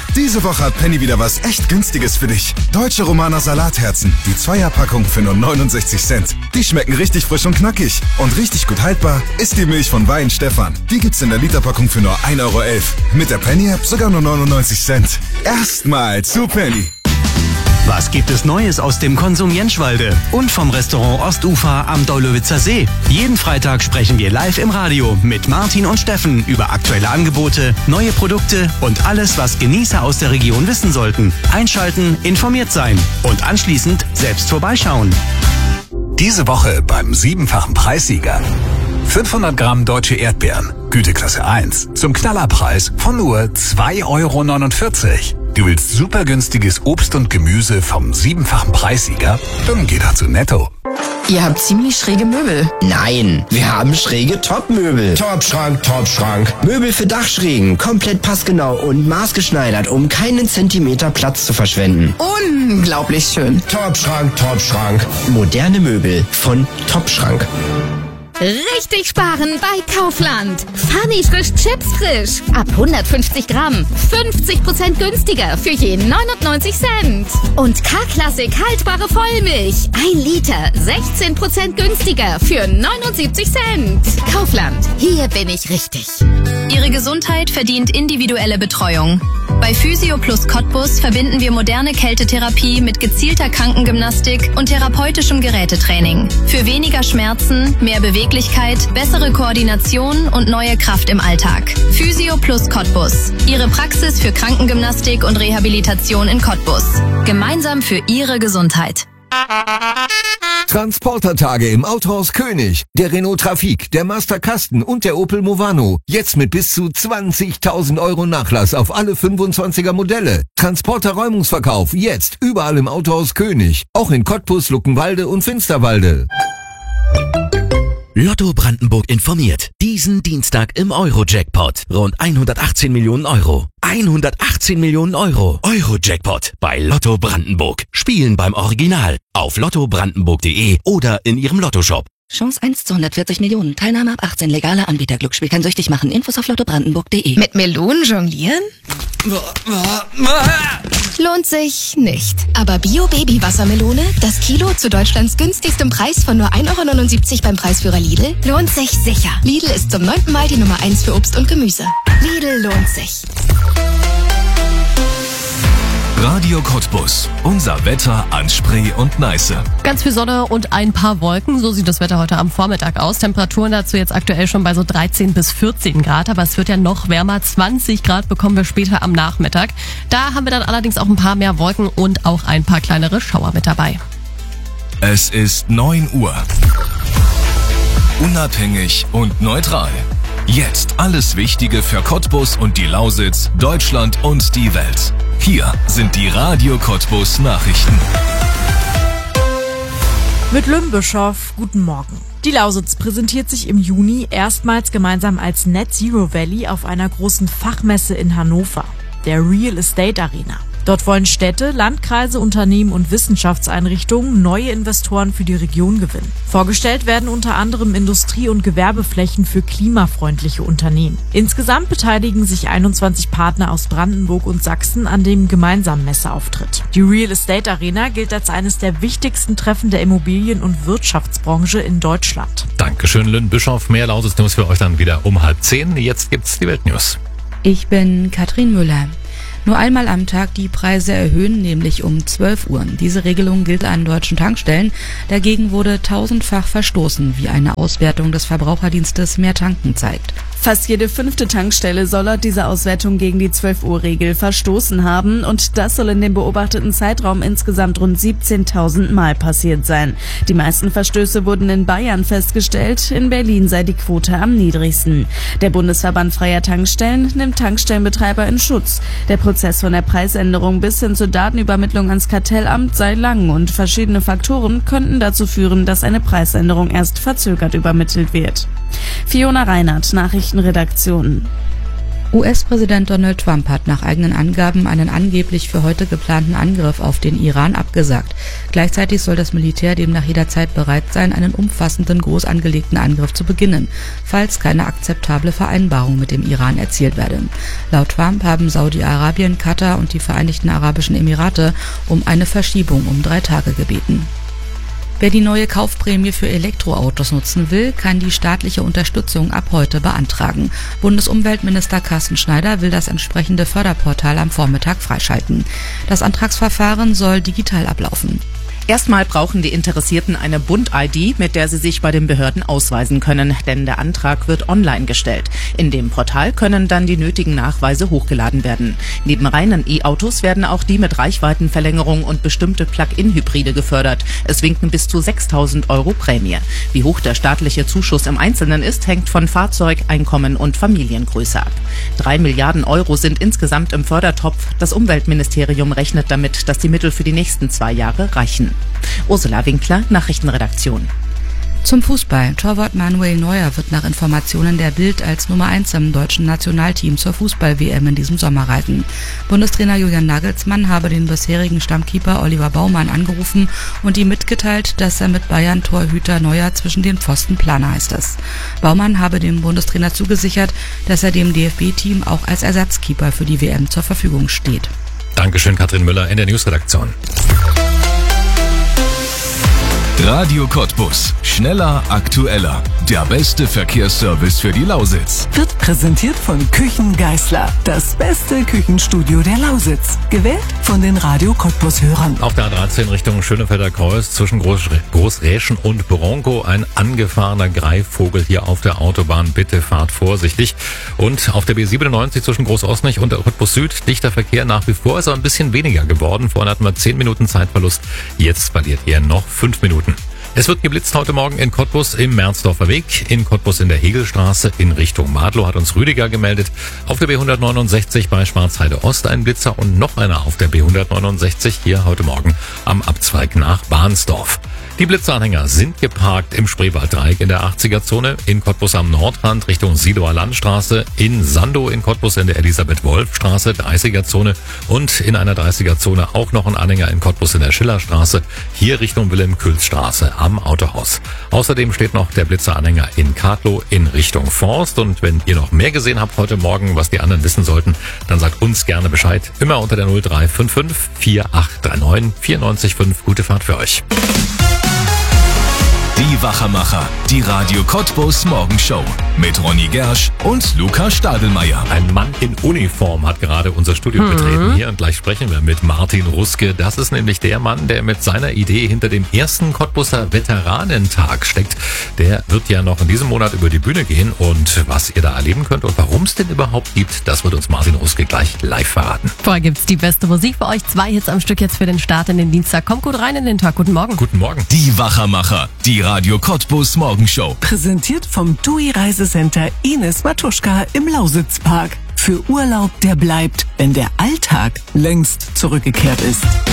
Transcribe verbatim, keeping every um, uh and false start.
Diese Woche hat Penny wieder was echt Günstiges für dich. Deutsche Romaner Salatherzen. Die Zweierpackung für nur neunundsechzig Cent. Die schmecken richtig frisch und knackig. Und richtig gut haltbar ist die Milch von Wein Stefan. Die gibt's in der Literpackung für nur ein Euro elf. Mit der Penny-App sogar nur neunundneunzig Cent. Erstmal zu Penny. Was gibt es Neues aus dem Konsum Jenschwalde und vom Restaurant Ostufer am Daulowitzer See? Jeden Freitag sprechen wir live im Radio mit Martin und Steffen über aktuelle Angebote, neue Produkte und alles, was Genießer aus der Region wissen sollten. Einschalten, informiert sein und anschließend selbst vorbeischauen. Diese Woche beim siebenfachen Preissieger. fünfhundert Gramm deutsche Erdbeeren, Güteklasse eins, zum Knallerpreis von nur zwei Euro neunundvierzig. Du willst super günstiges Obst und Gemüse vom siebenfachen Preissieger? Dann geh doch zu Netto. Ihr habt ziemlich schräge Möbel. Nein, wir haben schräge Top-Möbel. Top-Schrank, Top-Schrank. Möbel für Dachschrägen, komplett passgenau und maßgeschneidert, um keinen Zentimeter Platz zu verschwenden. Unglaublich schön. Top-Schrank, Top-Schrank. Moderne Möbel von Top-Schrank. Richtig sparen bei Kaufland. Funny frisch Chips frisch. Ab hundertfünfzig Gramm. fünfzig Prozent günstiger für je neunundneunzig Cent. Und K-Klassik haltbare Vollmilch. ein Liter. sechzehn Prozent günstiger für neunundsiebzig Cent. Kaufland. Hier bin ich richtig. Ihre Gesundheit verdient individuelle Betreuung. Bei Physio Plus Cottbus verbinden wir moderne Kältetherapie mit gezielter Krankengymnastik und therapeutischem Gerätetraining. Für weniger Schmerzen, mehr Beweglichkeit, bessere Koordination und neue Kraft im Alltag. Physio Plus Cottbus. Ihre Praxis für Krankengymnastik und Rehabilitation in Cottbus. Gemeinsam für Ihre Gesundheit. Transportertage im Autohaus König. Der Renault Trafic, der Master Kasten und der Opel Movano. Jetzt mit bis zu zwanzigtausend Euro Nachlass auf alle fünfundzwanziger Modelle. Transporter-Räumungsverkauf jetzt überall im Autohaus König. Auch in Cottbus, Luckenwalde und Finsterwalde. Lotto Brandenburg informiert. Diesen Dienstag im Euro-Jackpot. Rund hundertachtzehn Millionen Euro. hundertachtzehn Millionen Euro. Euro-Jackpot bei Lotto Brandenburg. Spielen beim Original. Auf lotto brandenburg punkt de oder in Ihrem Lottoshop. Chance eins zu hundertvierzig Millionen. Teilnahme ab achtzehn. Legaler Anbieter. Glücksspiel kann süchtig machen. Infos auf lotto brandenburg punkt de. Mit Melonen jonglieren? Lohnt sich nicht. Aber Bio-Baby-Wassermelone, das Kilo zu Deutschlands günstigstem Preis von nur ein Euro neunundsiebzig beim Preisführer Lidl, lohnt sich sicher. Lidl ist zum neunten Mal die Nummer eins für Obst und Gemüse. Lidl lohnt sich. Radio Cottbus. Unser Wetter an Spree und Neiße. Ganz viel Sonne und ein paar Wolken. So sieht das Wetter heute am Vormittag aus. Temperaturen dazu jetzt aktuell schon bei so dreizehn bis vierzehn Grad. Aber es wird ja noch wärmer. zwanzig Grad bekommen wir später am Nachmittag. Da haben wir dann allerdings auch ein paar mehr Wolken und auch ein paar kleinere Schauer mit dabei. Es ist neun Uhr. Unabhängig und neutral. Jetzt alles Wichtige für Cottbus und die Lausitz, Deutschland und die Welt. Hier sind die Radio Cottbus Nachrichten. Mit Lynn Bischoff, guten Morgen. Die Lausitz präsentiert sich im Juni erstmals gemeinsam als Net Zero Valley auf einer großen Fachmesse in Hannover, der Real Estate Arena. Dort wollen Städte, Landkreise, Unternehmen und Wissenschaftseinrichtungen neue Investoren für die Region gewinnen. Vorgestellt werden unter anderem Industrie- und Gewerbeflächen für klimafreundliche Unternehmen. Insgesamt beteiligen sich einundzwanzig Partner aus Brandenburg und Sachsen an dem gemeinsamen Messeauftritt. Die Real Estate Arena gilt als eines der wichtigsten Treffen der Immobilien- und Wirtschaftsbranche in Deutschland. Dankeschön, Lynn Bischoff. Mehr Lausitz-News für euch dann wieder um halb zehn. Jetzt gibt's die Weltnews. Ich bin Katrin Müller. Nur einmal am Tag die Preise erhöhen, nämlich um zwölf Uhr. Diese Regelung gilt an deutschen Tankstellen. Dagegen wurde tausendfach verstoßen, wie eine Auswertung des Verbraucherdienstes Mehr Tanken zeigt. Fast jede fünfte Tankstelle soll laut dieser Auswertung gegen die zwölf Uhr Regel verstoßen haben und das soll in dem beobachteten Zeitraum insgesamt rund siebzehntausend Mal passiert sein. Die meisten Verstöße wurden in Bayern festgestellt, in Berlin sei die Quote am niedrigsten. Der Bundesverband Freier Tankstellen nimmt Tankstellenbetreiber in Schutz. Der Prozess von der Preisänderung bis hin zur Datenübermittlung ans Kartellamt sei lang und verschiedene Faktoren könnten dazu führen, dass eine Preisänderung erst verzögert übermittelt wird. Fiona Reinhardt, Nachrichtenredaktion. U S-Präsident Donald Trump hat nach eigenen Angaben einen angeblich für heute geplanten Angriff auf den Iran abgesagt. Gleichzeitig soll das Militär demnach jederzeit bereit sein, einen umfassenden, groß angelegten Angriff zu beginnen, falls keine akzeptable Vereinbarung mit dem Iran erzielt werde. Laut Trump haben Saudi-Arabien, Katar und die Vereinigten Arabischen Emirate um eine Verschiebung um drei Tage gebeten. Wer die neue Kaufprämie für Elektroautos nutzen will, kann die staatliche Unterstützung ab heute beantragen. Bundesumweltminister Carsten Schneider will das entsprechende Förderportal am Vormittag freischalten. Das Antragsverfahren soll digital ablaufen. Erstmal brauchen die Interessierten eine Bund-I D, mit der sie sich bei den Behörden ausweisen können, denn der Antrag wird online gestellt. In dem Portal können dann die nötigen Nachweise hochgeladen werden. Neben reinen E-Autos werden auch die mit Reichweitenverlängerung und bestimmte Plug-in-Hybride gefördert. Es winken bis zu sechstausend Euro Prämie. Wie hoch der staatliche Zuschuss im Einzelnen ist, hängt von Fahrzeug, Einkommen und Familiengröße ab. Drei Milliarden Euro sind insgesamt im Fördertopf. Das Umweltministerium rechnet damit, dass die Mittel für die nächsten zwei Jahre reichen. Ursula Winkler, Nachrichtenredaktion. Zum Fußball. Torwart Manuel Neuer wird nach Informationen der Bild als Nummer eins im deutschen Nationalteam zur Fußball-W M in diesem Sommer reiten. Bundestrainer Julian Nagelsmann habe den bisherigen Stammkeeper Oliver Baumann angerufen und ihm mitgeteilt, dass er mit Bayern-Torhüter Neuer zwischen den Pfosten plane, heißt es. Baumann habe dem Bundestrainer zugesichert, dass er dem D F B-Team auch als Ersatzkeeper für die W M zur Verfügung steht. Dankeschön, Katrin Müller in der Newsredaktion. Radio Cottbus. Schneller, aktueller. Der beste Verkehrsservice für die Lausitz. Wird präsentiert von Küchen Geisler. Das beste Küchenstudio der Lausitz. Gewählt von den Radio Cottbus-Hörern. Auf der A dreizehn Richtung Schönefelder Kreuz zwischen Groß Großräschen und Bronco ein angefahrener Greifvogel hier auf der Autobahn. Bitte fahrt vorsichtig. Und auf der B siebenundneunzig zwischen Großosnich und Cottbus Süd dichter Verkehr nach wie vor, ist aber ein bisschen weniger geworden. Vorhin hatten wir zehn Minuten Zeitverlust. Jetzt verliert ihr noch fünf Minuten. Es wird geblitzt heute Morgen in Cottbus im Merzdorfer Weg, in Cottbus in der Hegelstraße in Richtung Madlow, hat uns Rüdiger gemeldet. Auf der B hundertneunundsechzig bei Schwarzheide Ost ein Blitzer und noch einer auf der B hundertneunundsechzig hier heute Morgen am Abzweig nach Bahnsdorf. Die Blitzanhänger sind geparkt im Spreewalddreieck in der achtziger-Zone, in Cottbus am Nordrand Richtung Siloer Landstraße, in Sandow in Cottbus in der Elisabeth-Wolf-Straße, dreißiger-Zone und in einer dreißiger-Zone auch noch ein Anhänger in Cottbus in der Schillerstraße, hier Richtung Wilhelm-Kühls-Straße am Autohaus. Außerdem steht noch der Blitzeranhänger in Kartlow in Richtung Forst, und wenn ihr noch mehr gesehen habt heute Morgen, was die anderen wissen sollten, dann sagt uns gerne Bescheid. Immer unter der null drei fünf fünf vier acht drei neun vier neun fünf. Gute Fahrt für euch. Die Wachermacher, die Radio Cottbus Morgenshow mit Ronny Gersch und Luca Stadelmeier. Ein Mann in Uniform hat gerade unser Studio Mhm. betreten hier, und gleich sprechen wir mit Martin Ruske. Das ist nämlich der Mann, der mit seiner Idee hinter dem ersten Cottbuser Veteranentag steckt. Der wird ja noch in diesem Monat über die Bühne gehen, und was ihr da erleben könnt und warum es den überhaupt gibt, das wird uns Martin Ruske gleich live verraten. Vorher gibt's die beste Musik für euch. Zwei Hits am Stück jetzt für den Start in den Dienstag. Kommt gut rein in den Tag. Guten Morgen. Guten Morgen. Die Wachermacher, die Radio Cottbus Morgenshow. Präsentiert vom T U I Reisecenter Ines Matuschka im Lausitzpark. Für Urlaub, der bleibt, wenn der Alltag längst zurückgekehrt ist.